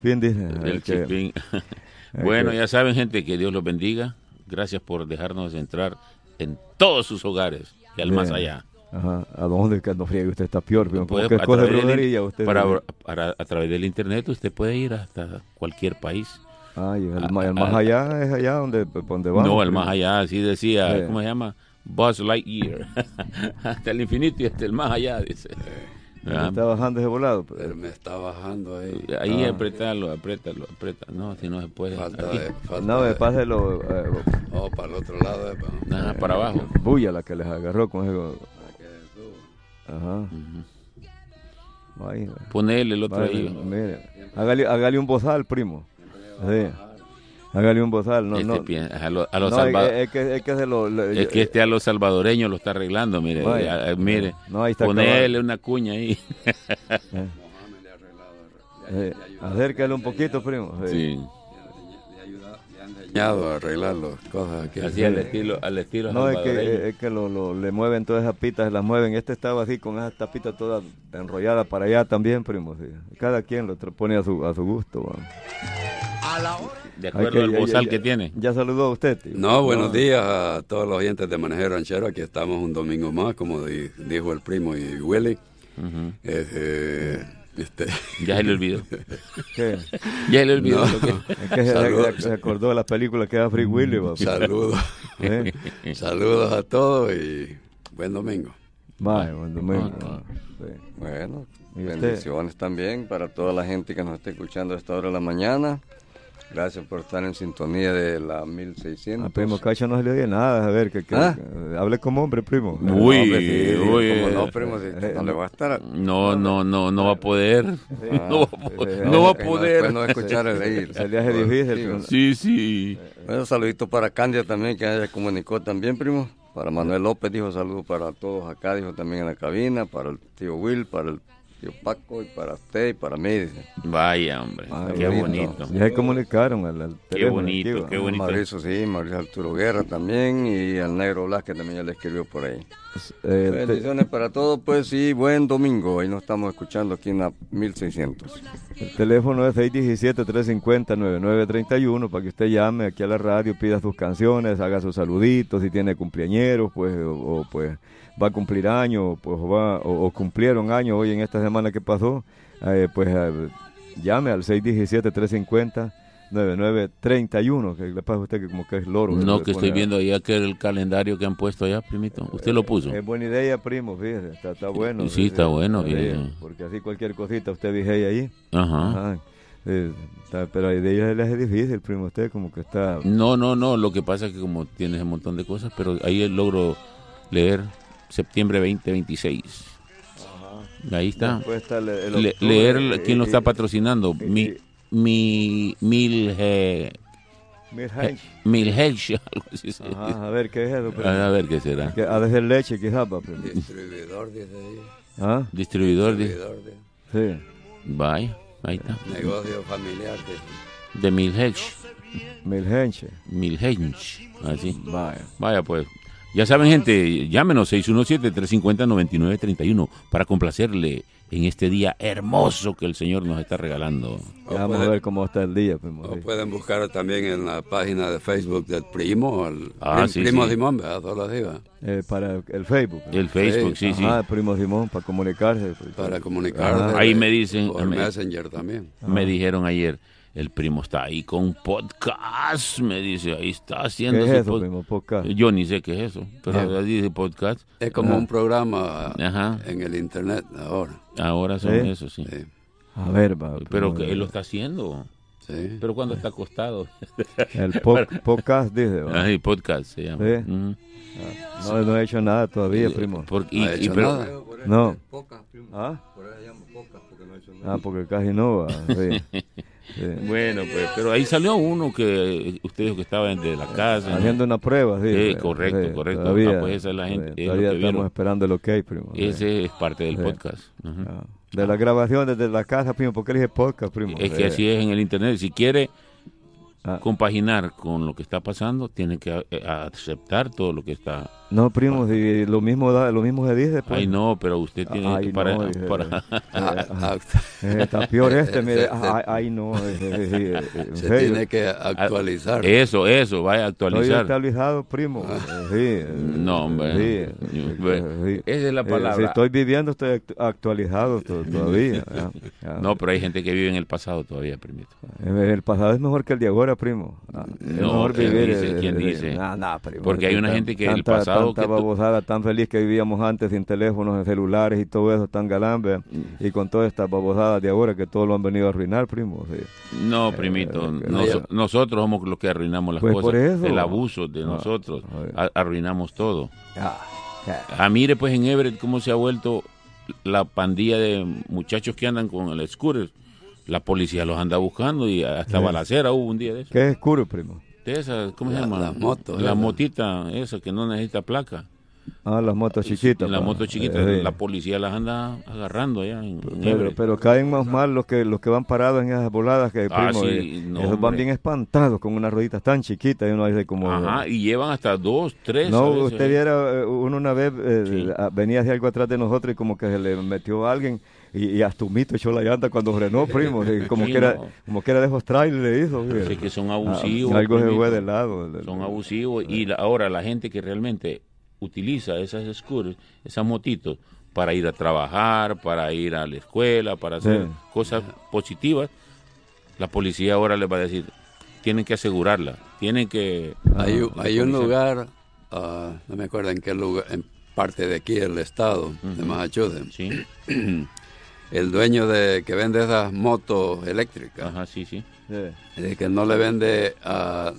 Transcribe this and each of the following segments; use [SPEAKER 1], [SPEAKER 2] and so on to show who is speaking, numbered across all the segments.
[SPEAKER 1] Chipín, dice.
[SPEAKER 2] El Chipín. Bueno, ya saben, gente, que Dios los bendiga. Gracias por dejarnos entrar en todos sus hogares y al más allá.
[SPEAKER 1] Ajá. ¿A dónde que no friegue? Usted está peor, primo.
[SPEAKER 2] Puede,
[SPEAKER 1] ¿Qué cosa de brujería usted?
[SPEAKER 2] A través del internet usted puede ir hasta cualquier país.
[SPEAKER 1] Y el más allá es allá donde vamos.
[SPEAKER 2] No, el más allá, así decía, ¿cómo se llama? Buzz Lightyear. Hasta el infinito y hasta el más allá, dice.
[SPEAKER 1] ¿Me está bajando ese volado?
[SPEAKER 3] Pero me está bajando ahí.
[SPEAKER 2] Ahí aprieta. No, si no se puede.
[SPEAKER 1] No, páselo.
[SPEAKER 3] Para el otro lado.
[SPEAKER 2] Para abajo.
[SPEAKER 1] Bulla la que les agarró con ese. Ajá.
[SPEAKER 2] Ponele el otro ahí.
[SPEAKER 1] Mire, hágale un bozal, primo. Sí. Hágale un bozal. No,
[SPEAKER 2] es que a los salvadoreños lo está arreglando, mire. Mire,
[SPEAKER 1] ahí está.
[SPEAKER 2] Ponele una cuña ahí.
[SPEAKER 1] Acércale un poquito, primo.
[SPEAKER 2] Sí.
[SPEAKER 3] A arreglar las cosas aquí.
[SPEAKER 2] Así al estilo
[SPEAKER 1] no, es que le mueven todas esas pitas, las mueven. Este estaba así con esas tapitas todas enrolladas para allá también, primo. Sí. Cada quien lo pone a su gusto. Man.
[SPEAKER 2] De acuerdo al bozal que tiene.
[SPEAKER 1] ¿Ya saludó a usted, tío?
[SPEAKER 3] No, buenos días a todos los oyentes de Manejero Ranchero. Aquí estamos un domingo más, como dijo el primo y Willy.
[SPEAKER 2] Ya se le olvidó.
[SPEAKER 1] ¿Qué?
[SPEAKER 2] Ya se le olvidó.
[SPEAKER 3] No.
[SPEAKER 1] Es que se acordó de la película que era Free Willy.
[SPEAKER 3] Saludos. Saludos a todos y buen domingo.
[SPEAKER 1] Buen domingo.
[SPEAKER 3] Sí. Bueno, bendiciones también para toda la gente que nos está escuchando a esta hora de la mañana. Gracias por estar en sintonía de la 1600.
[SPEAKER 1] Primo Cacho no se le oye nada. A ver, hable como hombre, primo.
[SPEAKER 2] Uy.
[SPEAKER 3] No, primo, no le va a estar.
[SPEAKER 2] No va a poder. No va a poder.
[SPEAKER 3] No escuchar
[SPEAKER 1] se le hace difícil.
[SPEAKER 2] Sí.
[SPEAKER 3] Bueno, saludito para Candia también, que ella comunicó también, primo. Para Manuel López dijo saludos para todos acá, dijo también en la cabina, para el tío Will, para el tío Paco y para usted y para mí. Dice.
[SPEAKER 2] Vaya, hombre, qué bonito.
[SPEAKER 1] Ya se comunicaron al
[SPEAKER 2] qué bonito, qué bonito.
[SPEAKER 3] Mauricio Arturo Guerra también y al Negro Blas, que también ya le escribió por ahí. Bendiciones para todos, pues, y buen domingo. Ahí nos estamos escuchando aquí en la 1600.
[SPEAKER 1] El teléfono es 617-350-9931 para que usted llame aquí a la radio, pida sus canciones, haga sus saluditos, si tiene cumpleañeros, pues, o pues va a cumplir años, pues, o cumplieron años hoy en esta semana que pasó, llame al 617-350-9931, que le pasa a usted que como que es loro.
[SPEAKER 2] No, que estoy viendo allá que el calendario que han puesto allá, primito. ¿Usted lo puso?
[SPEAKER 1] Es buena idea, primo, fíjese, está bueno.
[SPEAKER 2] Sí, está bueno.
[SPEAKER 1] Porque así cualquier cosita usted dije ahí.
[SPEAKER 2] Ajá.
[SPEAKER 1] Pero de ellos le hace difícil, primo, usted como que está...
[SPEAKER 2] No, lo que pasa es que como tienes un montón de cosas, pero ahí logro leer septiembre 2026. Ahí está. Leer quién lo está patrocinando. Milhenge, algo así.
[SPEAKER 1] A ver, ¿qué es eso?
[SPEAKER 2] A ver, ¿qué será?
[SPEAKER 1] Ha de ser leche, quizás.
[SPEAKER 3] Distribuidor, dice ahí.
[SPEAKER 2] Distribuidor.
[SPEAKER 1] Sí.
[SPEAKER 2] Vaya, ahí está.
[SPEAKER 3] Negocio familiar.
[SPEAKER 2] De Milhenge. Así. Vaya, pues. Ya saben, gente, llámenos 617-350-9931 para complacerle en este día hermoso que el Señor nos está regalando.
[SPEAKER 1] Vamos a ver cómo está el día. Primo.
[SPEAKER 3] O pueden buscar también en la página de Facebook del primo,
[SPEAKER 2] Primo
[SPEAKER 3] Simón, ¿verdad? Todos los días.
[SPEAKER 1] Para el Facebook.
[SPEAKER 2] El Facebook, sí.
[SPEAKER 1] Primo Simón, para comunicarse.
[SPEAKER 3] Para comunicarse.
[SPEAKER 2] Ahí me dicen.
[SPEAKER 3] Por Messenger también.
[SPEAKER 2] Me dijeron ayer. El primo está ahí con podcast, me dice, ahí está haciendo.
[SPEAKER 1] ¿Qué es eso, primo, podcast?
[SPEAKER 2] Yo ni sé qué es eso, pero dice podcast.
[SPEAKER 3] Es como un programa en el internet ahora.
[SPEAKER 2] Ahora son eso, sí.
[SPEAKER 1] A ver,
[SPEAKER 2] pero que él lo está haciendo. Sí. Pero cuando está acostado.
[SPEAKER 1] El podcast, dice.
[SPEAKER 2] El podcast se llama.
[SPEAKER 1] Sí. No he hecho nada todavía, primo.
[SPEAKER 3] ¿No ha hecho nada?
[SPEAKER 1] No.
[SPEAKER 3] Podcast, primo.
[SPEAKER 1] Por eso se llama podcast, porque no he hecho nada. Porque casi no va. Sí.
[SPEAKER 2] Bueno, pues, pero ahí salió uno que usted dijo que estaba de la casa.
[SPEAKER 1] Haciendo una prueba, sí.
[SPEAKER 2] Correcto.
[SPEAKER 1] Todavía,
[SPEAKER 2] pues esa es la gente.
[SPEAKER 1] Todavía estamos esperando el ok, primo.
[SPEAKER 2] Ese es parte del podcast.
[SPEAKER 1] De la grabación desde la casa, primo. ¿Por qué le dije podcast, primo?
[SPEAKER 2] Es que así es en el internet. Si quiere compaginar con lo que está pasando, tiene que aceptar todo lo que está.
[SPEAKER 1] No, primo, si lo mismo se dice. Pues.
[SPEAKER 2] Ay, no, pero usted tiene que
[SPEAKER 1] está peor mire. Ay, no.
[SPEAKER 3] Se tiene que actualizar.
[SPEAKER 2] Eso, vaya a actualizar.
[SPEAKER 1] Estoy actualizado, primo. Sí.
[SPEAKER 2] No, hombre.
[SPEAKER 1] Sí.
[SPEAKER 2] Esa es la palabra.
[SPEAKER 1] Si estoy viviendo, estoy actualizado todavía. Ya.
[SPEAKER 2] No, pero hay gente que vive en el pasado todavía, primito.
[SPEAKER 1] El pasado es mejor que el de ahora, primo. Es mejor vivir.
[SPEAKER 2] ¿Quién dice?
[SPEAKER 1] Primo.
[SPEAKER 2] Porque hay una gente que el pasado...
[SPEAKER 1] Tanta babosada, tan feliz que vivíamos antes sin teléfonos, en celulares y todo eso, tan galán, y con todas estas babosadas de ahora que todos lo han venido a arruinar, primo. Sí.
[SPEAKER 2] No, primito, nosotros somos los que arruinamos las cosas.
[SPEAKER 1] Por eso.
[SPEAKER 2] El abuso de nosotros, arruinamos todo. Mire pues en Everett cómo se ha vuelto la pandilla de muchachos que andan con el scooter. La policía los anda buscando y hasta balacera hubo un día de eso.
[SPEAKER 1] ¿Qué es scooter, primo?
[SPEAKER 2] De esas, ¿cómo se llama?
[SPEAKER 3] Las motos.
[SPEAKER 2] La motita esa que no necesita placa.
[SPEAKER 1] Las motos chiquitas.
[SPEAKER 2] Las motos chiquitas, la policía las anda agarrando allá
[SPEAKER 1] pero caen más mal los que van parados en esas voladas que primo, esos van bien espantados con unas rueditas tan chiquitas y uno dice como...
[SPEAKER 2] Ajá, y llevan hasta 2, 3.
[SPEAKER 1] No, usted viera, uno una vez venía hacia algo atrás de nosotros y como que se le metió a alguien y hasta un mito echó la llanta cuando frenó, primo, como que era de esos trailers le hizo.
[SPEAKER 2] Es que son abusivos.
[SPEAKER 1] Algo se fue de lado.
[SPEAKER 2] Son abusivos y ahora la gente que realmente utiliza esas scooters, esas motitos, para ir a trabajar, para ir a la escuela, para hacer cosas positivas, la policía ahora les va a decir, tienen que asegurarla, tienen que...
[SPEAKER 3] Hay un lugar, no me acuerdo en qué lugar, en parte de aquí del estado, de Massachusetts,
[SPEAKER 2] sí.
[SPEAKER 3] El dueño que vende esas motos eléctricas,
[SPEAKER 2] ajá, sí.
[SPEAKER 3] Que no le vende al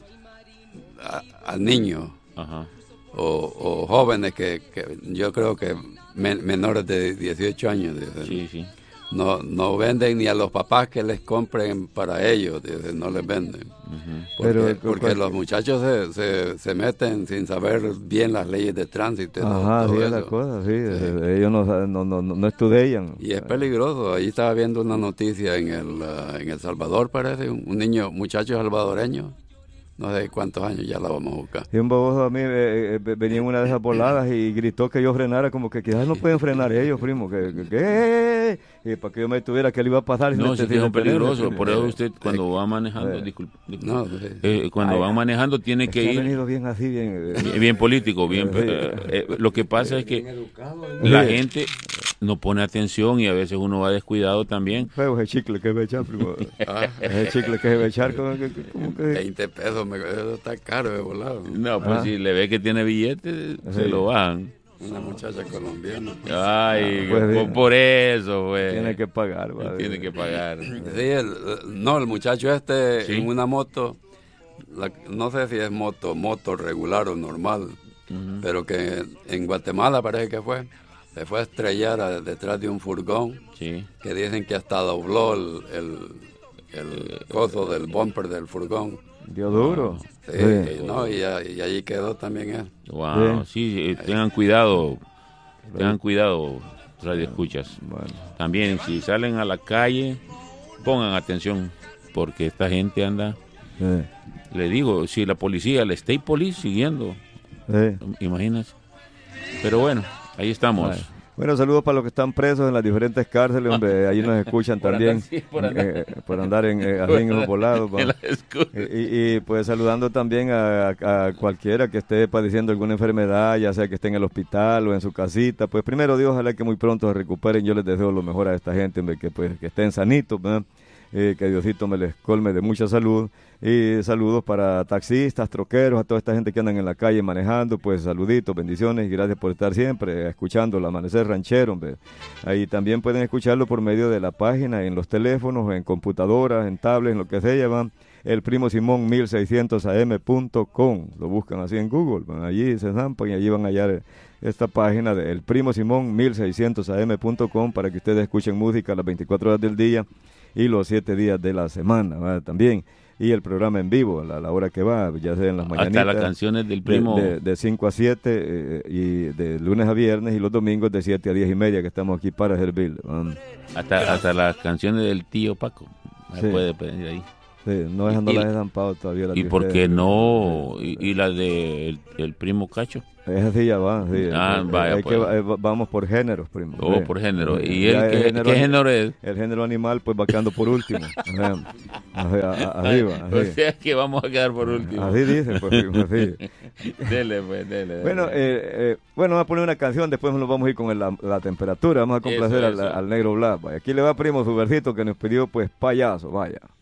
[SPEAKER 3] niño,
[SPEAKER 2] ajá.
[SPEAKER 3] O jóvenes que yo creo que menores de 18 años,
[SPEAKER 2] sí.
[SPEAKER 3] No venden ni a los papás que les compren para ellos, no les venden.
[SPEAKER 2] Uh-huh.
[SPEAKER 3] Porque los muchachos se meten sin saber bien las leyes de tránsito.
[SPEAKER 1] Ajá,
[SPEAKER 3] todo
[SPEAKER 1] sí,
[SPEAKER 3] eso.
[SPEAKER 1] las cosas, sí. Ellos no estudian.
[SPEAKER 3] Y es peligroso. Ahí estaba viendo una noticia en El Salvador, parece, un muchacho salvadoreño. No sé cuántos años ya la vamos a buscar.
[SPEAKER 1] Y un baboso a mí venía en una de esas voladas y gritó que yo frenara, como que quizás no pueden frenar ellos, primo, y para que yo me tuviera que le iba a pasar.
[SPEAKER 2] No, sí, es peligroso, por eso usted cuando va manejando, cuando va manejando tiene que ir...
[SPEAKER 1] Ha venido bien así,
[SPEAKER 2] bien político, bien... lo que pasa es que la gente no pone atención y a veces uno va descuidado también.
[SPEAKER 1] Feo ese chicle que va a echar, primo. Ese chicle que se va a echar, como que...
[SPEAKER 3] 20 pesos, eso está caro de volado.
[SPEAKER 2] No, pues si le ve que tiene billetes, se lo bajan.
[SPEAKER 3] Una muchacha colombiana.
[SPEAKER 2] Ay, por eso, güey.
[SPEAKER 1] Tiene que pagar, ¿vale?
[SPEAKER 2] Tiene que pagar.
[SPEAKER 3] Sí, el muchacho
[SPEAKER 2] ¿sí?
[SPEAKER 3] En una moto, no sé si es moto regular o normal, pero que en Guatemala parece que se fue a estrellar detrás de un furgón,
[SPEAKER 2] sí.
[SPEAKER 3] Que dicen que hasta dobló el coso del bumper del furgón.
[SPEAKER 1] Dio duro.
[SPEAKER 3] Sí. No, y allí quedó también él.
[SPEAKER 2] Wow, sí, tengan cuidado, radio escuchas.
[SPEAKER 1] Bueno.
[SPEAKER 2] También si salen a la calle, pongan atención, porque esta gente anda, le digo, si la policía, la State Police siguiendo, imagínate. Pero bueno, ahí estamos.
[SPEAKER 1] Bueno, saludos para los que están presos en las diferentes cárceles, hombre, ahí nos escuchan también, por andar en esos volados. Y pues saludando también a cualquiera que esté padeciendo alguna enfermedad, ya sea que esté en el hospital o en su casita, pues primero Dios, ojalá que muy pronto se recuperen, yo les deseo lo mejor a esta gente, hombre, que estén sanitos, ¿verdad? Que Diosito me les colme de mucha salud, y saludos para taxistas, troqueros, a toda esta gente que andan en la calle manejando, pues saluditos, bendiciones y gracias por estar siempre escuchando el Amanecer Ranchero, hombre. Ahí también pueden escucharlo por medio de la página, en los teléfonos, en computadoras, en tablets, en lo que sea, van el Primo Simón 1600am.com, lo buscan así en Google, van allí se zampan y allí van a hallar esta página de el Primo Simón 1600am.com para que ustedes escuchen música a las 24 horas del día y los 7 días de la semana, ¿verdad? También, y el programa en vivo, a la hora que va, ya sea en las mañanitas.
[SPEAKER 2] Hasta las canciones del Primo.
[SPEAKER 1] De 5 a 7, y de lunes a viernes, y los domingos de 7 a 10 y media, que estamos aquí para servir.
[SPEAKER 2] Hasta las canciones del tío Paco, puede pedir ahí.
[SPEAKER 1] Sí, no dejándolas estampadas todavía.
[SPEAKER 2] ¿Y por qué no? ¿Y la de el primo Cacho?
[SPEAKER 1] Esa sí ya va, sí.
[SPEAKER 2] Vaya, pues.
[SPEAKER 1] Vamos por géneros, primo.
[SPEAKER 2] Por género. ¿Y él qué género es?
[SPEAKER 1] El género animal, pues va quedando por último. Arriba.
[SPEAKER 2] O sea que vamos a quedar por último.
[SPEAKER 1] Así dice, pues, primo, así.
[SPEAKER 2] Dele.
[SPEAKER 1] Bueno, vamos a poner una canción, después nos vamos a ir con la temperatura. Vamos a complacer al Negro Blas. Vaya, aquí le va, primo, su versito que nos pidió, pues, payaso, vaya.